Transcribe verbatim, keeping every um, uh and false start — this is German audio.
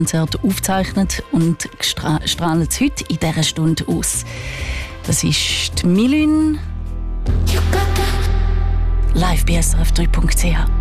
Konzert aufgezeichnet und gestra- strahlt heute in dieser Stunde aus. Das ist die Milün live bei S R F drei Punkt C H.